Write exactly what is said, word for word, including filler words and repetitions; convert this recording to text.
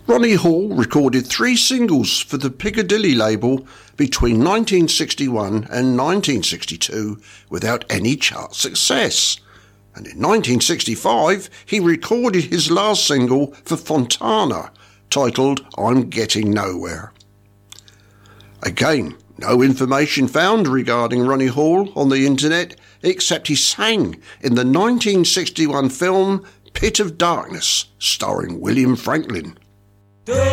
Ronnie Hall recorded three singles for the Piccadilly label between nineteen sixty-one and nineteen sixty-two without any chart success. And in nineteen sixty-five, he recorded his last single for Fontana, titled I'm Getting Nowhere. Again, no information found regarding Ronnie Hall on the internet, except he sang in the nineteen sixty-one film Pit of Darkness, starring William Franklin.